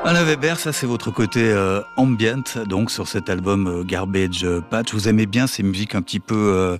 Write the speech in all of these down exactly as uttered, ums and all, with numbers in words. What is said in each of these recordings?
Alain Weber, ça c'est votre côté euh, ambient, donc sur cet album euh, Garbage Patch. Vous aimez bien ces musiques un petit peu euh,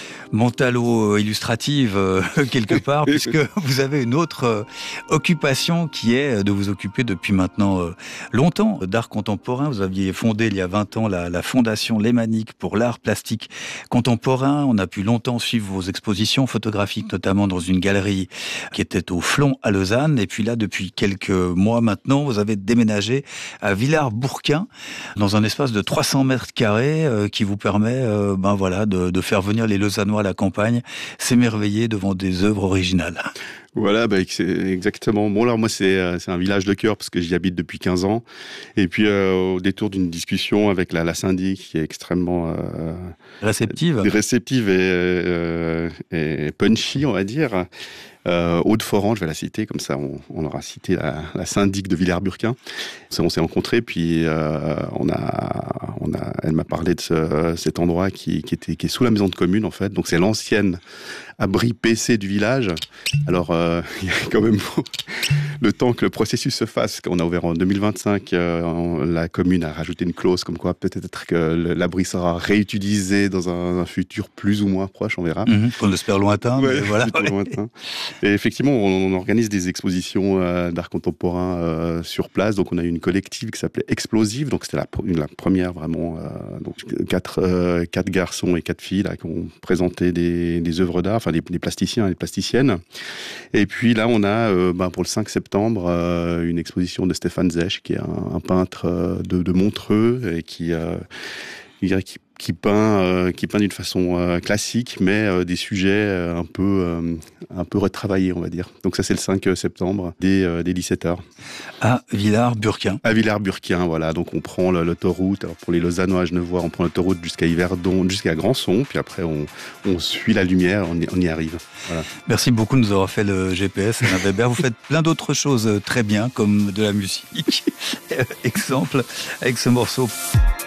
mentalo-illustratives euh, quelque part, puisque vous avez une autre euh, occupation qui est de vous occuper depuis maintenant euh, longtemps d'art contemporain. Vous aviez fondé il y a vingt ans la, la fondation Lémanique pour l'art plastique contemporain. On a pu longtemps suivre vos expositions photographiques, notamment dans une galerie qui était au Flon à Lausanne. Et puis là, depuis quelques mois maintenant, vous avez déménagé à Villars-Bourquin, dans un espace de trois cents mètres carrés euh, qui vous permet euh, ben voilà, de, de faire venir les Lausannois à la campagne, s'émerveiller devant des œuvres originales. Voilà, bah, c'est exactement. Bon, alors moi, c'est, c'est un village de cœur parce que j'y habite depuis quinze ans. Et puis, euh, au détour d'une discussion avec la, la syndic qui est extrêmement... Euh, réceptive. Réceptive et, euh, et punchy, on va dire. Euh, Aude Foran, je vais la citer, comme ça on, on aura cité la, la syndic de Villars-Bourquin. On s'est rencontrés, puis euh, on a, on a, elle m'a parlé de ce, cet endroit qui, qui, était, qui est sous la maison de commune, en fait. Donc c'est l'ancienne abri P C du village. Alors, euh, il y a quand même le temps que le processus se fasse. Quand on a ouvert en deux mille vingt-cinq, euh, la commune a rajouté une clause comme quoi peut-être que l'abri sera réutilisé dans un, un futur plus ou moins proche, on verra. Mmh, on espère lointain, ouais, mais voilà. Ouais. Lointain. Et effectivement, on, on organise des expositions euh, d'art contemporain euh, sur place. Donc, on a eu une collective qui s'appelait Explosive. Donc, c'était la, la première vraiment. Euh, donc, quatre, euh, quatre garçons et quatre filles là, qui ont présenté des, des œuvres d'art, enfin des, des plasticiens et des plasticiennes. Et puis là, on a euh, bah, pour le cinq septembre euh, une exposition de Stéphane Zech, qui est un, un peintre euh, de, de Montreux et qui, euh, je dirais, qui qui peint, euh, qui peint d'une façon euh, classique, mais euh, des sujets euh, un peu, euh, un peu retravaillés, on va dire. Donc ça, c'est le cinq septembre, dès, euh, dès dix-sept heures. À Villars-Bourquin. À Villars-Bourquin, voilà. Donc on prend l'autoroute. Alors pour les Lausannois, Genevois, on prend l'autoroute jusqu'à Yverdon, jusqu'à Grandson, puis après on, on suit la lumière, on y, on y arrive. Voilà. Merci beaucoup de nous avoir fait le G P S, Alain Weber. Vous faites plein d'autres choses très bien, comme de la musique. Exemple, avec ce morceau.